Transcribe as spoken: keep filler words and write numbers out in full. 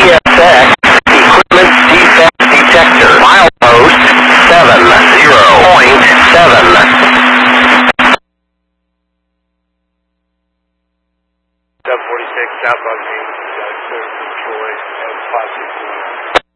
S X Equipment Defect Detector. Milepost seven zero point seven. seven forty-six, southbound James, uh, clear from Troy, uh, five sixty-one.